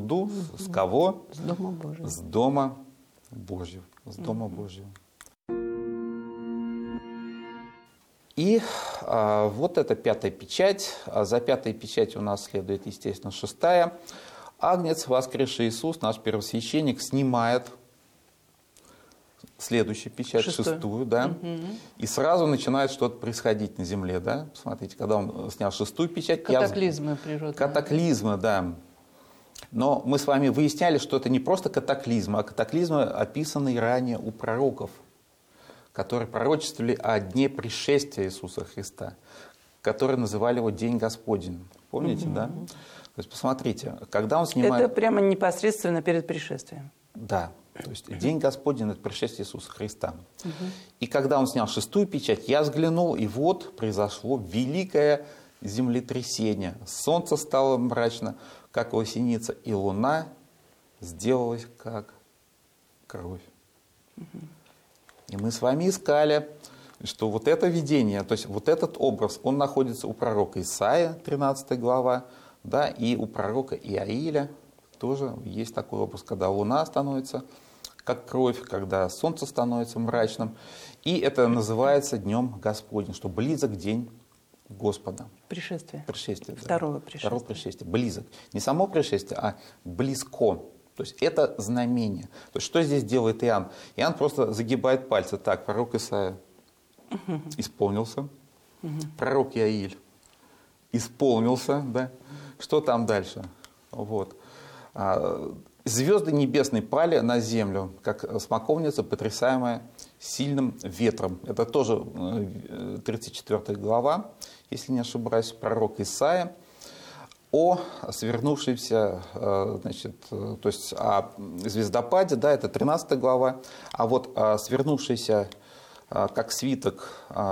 суду. С кого? С Дома Божьего. С Дома Божьего. С Дома Божьего. И вот это пятая печать. За пятой печатью у нас следует, естественно, шестая. Агнец, воскресший Иисус, наш первосвященник, снимает следующую печать, шестую, да, и сразу начинает что-то происходить на земле, да. Посмотрите, когда он снял шестую печать... Катаклизмы природные. Катаклизмы, да. Но мы с вами выясняли, что это не просто катаклизмы, а катаклизмы, описанные ранее у пророков, которые пророчествовали о дне пришествия Иисуса Христа, которые называли его День Господень. Помните, да? То есть, посмотрите, когда он снимает... Это прямо непосредственно перед пришествием. Да, то есть День Господень – это пришествие Иисуса Христа. И когда он снял шестую печать, я взглянул, и вот произошло великое землетрясение. Солнце стало мрачно, как лосеница, и луна сделалась как кровь. И мы с вами искали, что вот это видение, то есть вот этот образ, он находится у пророка Исаия, 13 глава, да, и у пророка Иаиля тоже есть такой образ, когда луна становится как кровь, когда солнце становится мрачным. И это называется Днем Господним, что близок день Господа. Пришествие. Пришествие, да. Второе пришествие. Второе пришествие. Близок. Не само пришествие, а близко. То есть это знамение. То есть что здесь делает Иоанн? Иоанн просто загибает пальцы. Так, пророк Исаия исполнился. Пророк Иаиль исполнился. Да? Что там дальше? Вот. Звезды небесные пали на землю, как смоковница, потрясаемая сильным ветром. Это тоже 34 глава, если не ошибаюсь, пророк Исаия. О свернувшемся, значит, то есть о звездопаде, да, это 13 глава, а вот свернувшийся как свиток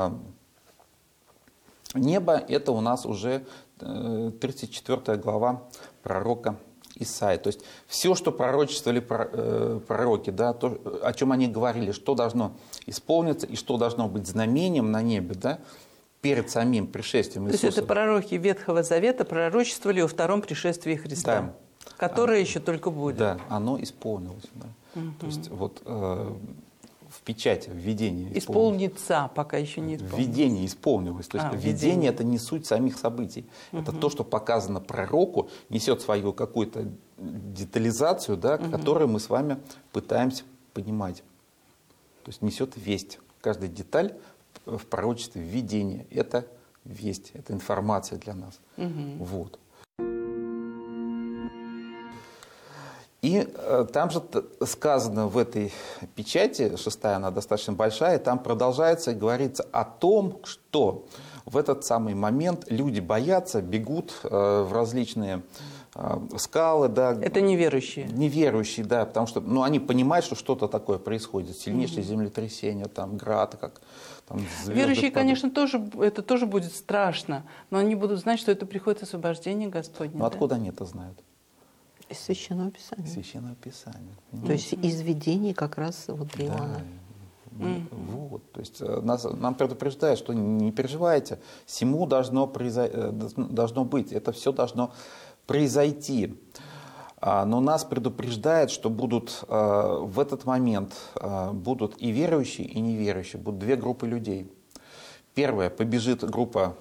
неба, это у нас уже 34 глава пророка Исаия. То есть все, что пророчествовали пророки, да, то, о чем они говорили, что должно исполниться и что должно быть знамением на небе, да, перед самим пришествием Иисуса. То есть это пророки Ветхого Завета пророчествовали о втором пришествии Христа, да, которое еще только будет. Да, оно исполнилось. Да. То есть вот в печати, в видении исполнится, пока еще не исполнилось. Видение исполнилось. То есть видение – это не суть самих событий. Это то, что показано пророку, несет свою какую-то детализацию, да, которую мы с вами пытаемся понимать. То есть несет весть. Каждая деталь в пророчестве, в видении – это весть, это информация для нас. Вот. И там же сказано в этой печати, шестая, она достаточно большая, там продолжается и говорится о том, что в этот самый момент люди боятся, бегут в различные скалы. Да, это неверующие. Неверующие, да, потому что они понимают, что что-то такое происходит, сильнейшее землетрясение, там, град, как там, верующие, конечно, это тоже будет страшно, но они будут знать, что это приходит освобождение Господне. Но откуда они это знают? Из Священного Писания. Священного Писания. То есть из видений как раз вот Иоанна. Вот, то есть нам предупреждают, что не переживайте, всему должно быть, это все должно произойти. Но нас предупреждает, что будут в этот момент будут и верующие, и неверующие, будут две группы людей. Первая, побежит группа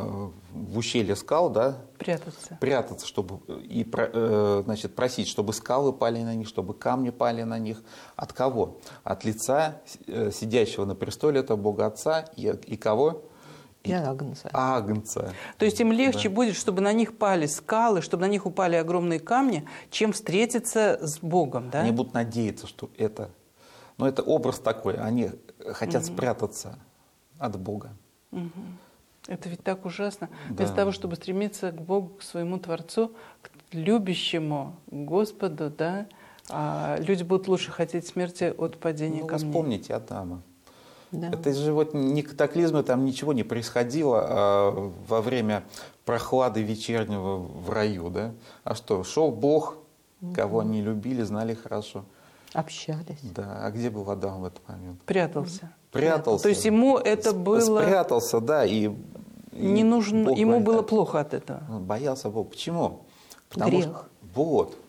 в ущелье скал, да, прятаться, чтобы и значит, просить, чтобы скалы пали на них, чтобы камни пали на них. От кого? От лица сидящего на престоле, это Бога Отца, и кого? И Агнца. Агнца. То есть им легче будет, чтобы на них пали скалы, чтобы на них упали огромные камни, чем встретиться с Богом, да? Они будут надеяться, что это... Но это образ такой, они хотят спрятаться от Бога. Это ведь так ужасно. Вместо того, чтобы стремиться к Богу, к своему Творцу, к любящему Господу, да, люди будут лучше хотеть смерти от падения камней. Вы вспомните Адама. Да. Это же вот не катаклизмы, там ничего не происходило во время прохлады вечернего в раю, да? А что, шел Бог, кого они любили, знали хорошо. Общались. Да, а где был Адам в этот момент? Прятался. Прятался. То есть ему это было... Спрятался, да, и не нужно, ему было плохо от этого. Он боялся Бога. Почему? Грех. Что, вот.